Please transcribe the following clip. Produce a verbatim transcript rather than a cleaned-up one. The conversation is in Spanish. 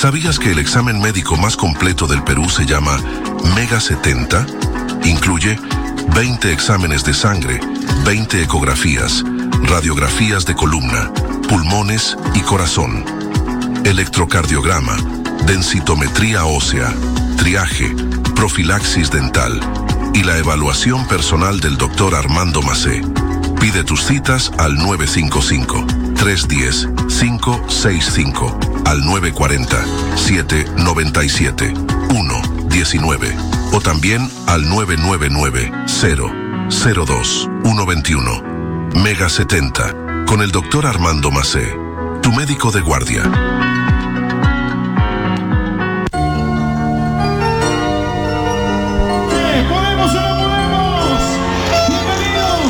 ¿Sabías que el examen médico más completo del Perú se llama Mega setenta? Incluye veinte exámenes de sangre, veinte ecografías, radiografías de columna, pulmones y corazón, electrocardiograma, densitometría ósea, triaje, profilaxis dental y la evaluación personal del doctor Armando Macé. Pide tus citas al nueve cinco cinco, tres uno cero, cinco seis cinco, al nueve cuatro cero, siete nueve siete, uno uno nueve o también al nueve nueve nueve, cero cero dos, uno dos uno. Mega setenta, con el doctor Armando Macé, tu médico de guardia.